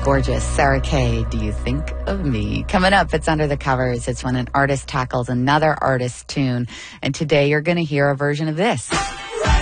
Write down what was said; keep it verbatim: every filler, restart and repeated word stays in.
gorgeous Sarah Kay, Do You Think of Me? Coming up, it's Under the Covers. It's when an artist tackles another artist's tune. And today you're going to hear a version of this.